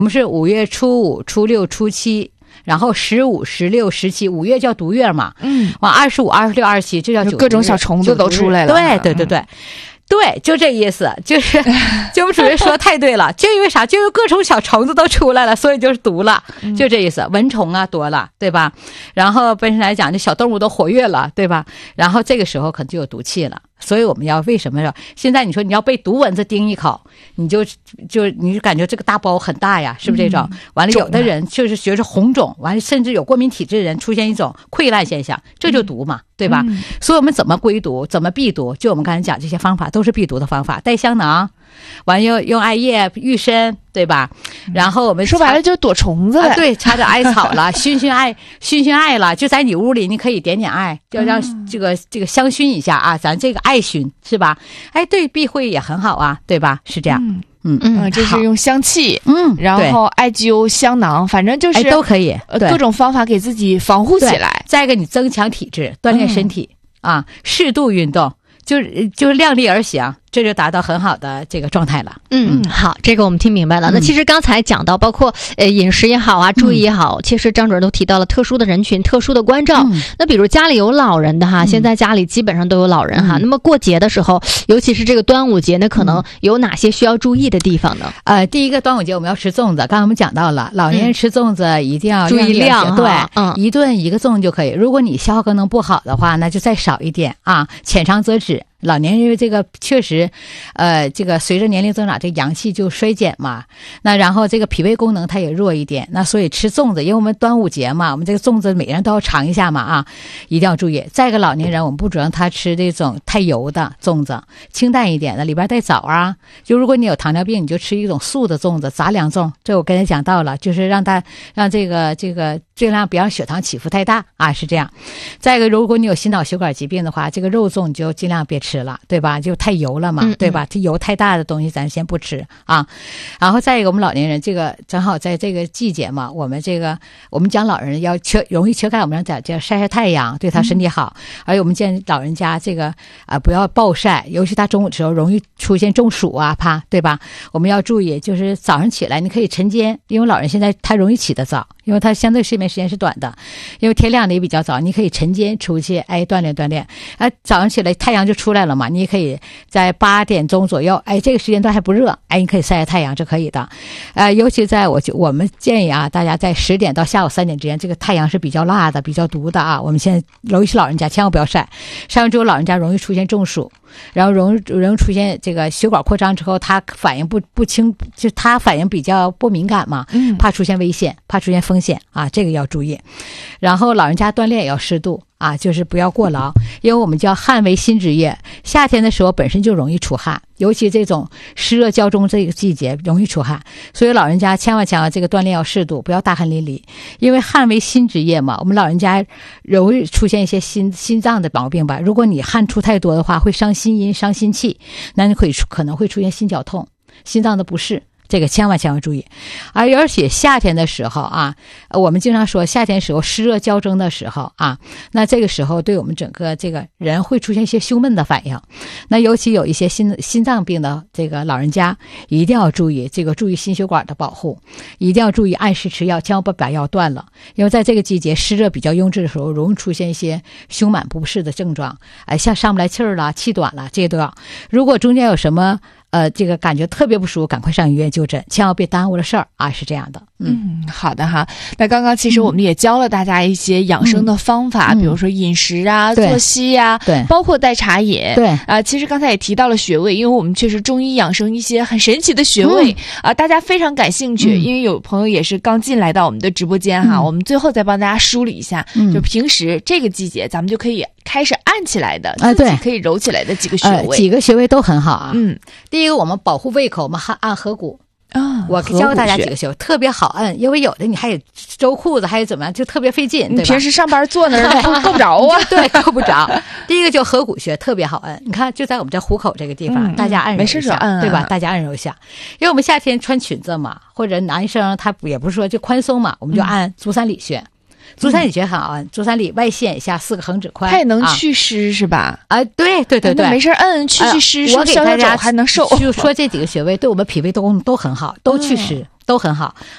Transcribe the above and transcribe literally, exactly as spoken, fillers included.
我们是五月初五、初六、初七。然后十五、十六、十七，五月叫毒月嘛，嗯，完二十五、二十六、二十七，这叫九， 各种小虫子都出来了。 对对对对。嗯对，就这意思，就是就我们主任说太对了，就因为啥？就因为各种小虫子都出来了，所以就是毒了，就这意思。蚊虫啊多了，对吧？然后本身来讲，这小动物都活跃了，对吧？然后这个时候可能就有毒气了。所以我们要为什么说现在你说你要被毒蚊子叮一口，你就就你就感觉这个大包很大呀，是不是这种？嗯、完了，有的人就是觉得红肿，完了甚至有过敏体质的人出现一种溃烂现象，这就毒嘛，嗯、对吧？嗯、所以我们怎么归毒，怎么避毒？就我们刚才讲这些方法都是避毒的方法，带香囊。完又用艾叶浴身，对吧？然后我们说白了就是躲虫子、 啊，对，插着艾草了，熏熏艾，熏熏艾了，就在你屋里，你可以点点艾，要让这个、嗯、这个香薰一下啊，咱这个艾熏是吧？哎，对，避讳也很好啊，对吧？是这样，嗯嗯嗯，这是用香气，嗯，然后艾灸、香囊，反正就是、 哎、都可以， 呃，各种方法给自己防护起来。 再一个，你增强体质，锻炼身体、嗯、啊，适度运动，就是就是量力而行。这就达到很好的这个状态了。 嗯，好，这个我们听明白了。嗯、那其实刚才讲到，包括呃饮食也好啊，注意也好，嗯、其实张主任都提到了特殊的人群、特殊的关照。嗯、那比如家里有老人的哈，嗯、现在家里基本上都有老人哈。嗯、那么过节的时候，尤其是这个端午节，那可能有哪些需要注意的地方呢？ 嗯、呃，第一个端午节我们要吃粽子，刚才我们讲到了，老年人吃粽子一定要注意量， 对，嗯，一顿一个粽就可以。如果你消化功能不好的话，那就再少一点啊，浅尝辄止。老年人这个确实，呃，这个随着年龄增长，这阳气就衰减嘛。那然后这个脾胃功能它也弱一点，那所以吃粽子，因为我们端午节嘛，我们这个粽子每人都要尝一下嘛啊，一定要注意。再一个老年人，我们不准让他吃这种太油的粽子，清淡一点的，里边带枣啊。就如果你有糖尿病，你就吃一种素的粽子，杂粮粽。这我跟他讲到了，就是让他让这个这个尽量别让血糖起伏太大啊，是这样。再一个，如果你有心脑血管疾病的话，这个肉粽你就尽量别吃。吃了，对吧？就太油了嘛，嗯嗯对吧？这油太大的东西咱先不吃啊。然后再一个，我们老年人这个正好在这个季节嘛，我们这个我们讲老人要缺容易缺钙，我们让大家晒晒太阳，对他身体好。嗯、而且我们建议老人家这个啊、呃、不要暴晒，尤其他中午的时候容易出现中暑啊，怕对吧？我们要注意，就是早上起来你可以晨间，因为老人现在他容易起得早。因为它相对睡眠时间是短的，因为天亮的也比较早，你可以晨间出去哎锻炼锻炼，哎早上起来太阳就出来了嘛，你可以在八点钟左右，哎这个时间段还不热，哎你可以晒晒太阳，这可以的，呃尤其在我我们建议啊，大家在十点到下午三点之间，这个太阳是比较辣的、比较毒的啊，我们现在尤其是老人家千万不要晒，晒完之后老人家容易出现中暑。然后容易容易出现这个血管扩张之后，他反应不不清，就他反应比较不敏感嘛，嗯，怕出现危险，怕出现风险啊，这个要注意。然后老人家锻炼也要适度啊，就是不要过劳，因为我们叫汗为心之液，夏天的时候本身就容易出汗，尤其这种湿热交中这个季节容易出汗，所以老人家千万千万这个锻炼要适度，不要大汗淋漓，因为汗为心之液嘛，我们老人家容易出现一些心心脏的毛病吧，如果你汗出太多的话，会伤心阴、伤心气，那你可以可能会出现心绞痛、心脏的不适。这个千万千万注意，而而且夏天的时候啊，我们经常说夏天时候湿热交蒸的时候啊，那这个时候对我们整个这个人会出现一些胸闷的反应。那尤其有一些心心脏病的这个老人家，一定要注意这个注意心血管的保护，一定要注意按时吃药，千万不把药断了。因为在这个季节湿热比较壅滞的时候，容易出现一些胸满不适的症状，哎，像上不来气儿了、气短了，这些都要。如果中间有什么呃，这个感觉特别不舒服，赶快上医院就诊，千万别耽误了事儿啊！是这样的。 嗯，好的哈。那刚刚其实我们也教了大家一些养生的方法，嗯、比如说饮食啊、作息啊， 对， 包括带茶饮。 对啊、呃，其实刚才也提到了穴位，因为我们确实中医养生一些很神奇的穴位啊、嗯呃，大家非常感兴趣。嗯、因为有朋友也是刚进来到我们的直播间哈，嗯、我们最后再帮大家梳理一下，嗯、就平时这个季节咱们就可以开始按起来的， 啊，对， 可以揉起来的几个穴位， 呃、几个穴位都很好啊。 嗯， 第一个我们保护胃口，我们按按合谷。 啊、哦， 我教大家几个穴位特别好摁，因为有的你还得周裤子，还得怎么样，就特别费劲，对吧？ 你平时上班坐那儿够够不着啊？ 对，够不着。第一个就合谷穴特别好摁，你看就在我们这虎口这个地方，嗯、大家按揉一下， 没事按、啊， 对吧？大家按揉一下，因为我们夏天穿裙子嘛，或者男生他也不是说就宽松嘛，我们就按足三里穴。嗯足三里穴好啊，足三里外线以下四个横指宽， 它也能祛湿、啊、是吧？ 啊，对对对对， 没事摁祛祛湿， 我给大家还能瘦。 就说这几个穴位对我们脾胃都都很好，都祛湿。嗯都很好，